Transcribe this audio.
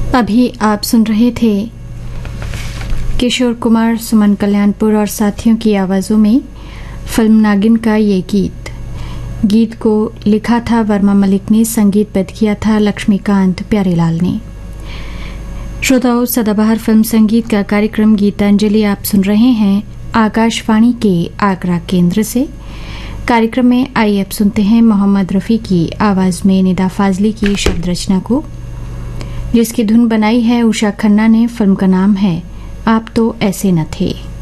अभी आप सुन रहे थे किशोर कुमार, सुमन कल्याणपुर और साथियों की आवाज़ों में फिल्म नागिन का ये गीत को लिखा था वर्मा मलिक ने, संगीतबद्ध किया था लक्ष्मीकांत प्यारेलाल ने। श्रोताओं, सदाबहार फिल्म संगीत का कार्यक्रम गीतांजलि आप सुन रहे हैं आकाशवाणी के आगरा केंद्र से। कार्यक्रम में आइए अब सुनते हैं मोहम्मद रफ़ी की आवाज़ में निदा फाजली की शब्द रचना को, जिसकी धुन बनाई है उषा खन्ना ने। फिल्म का नाम है आप तो ऐसे न थे।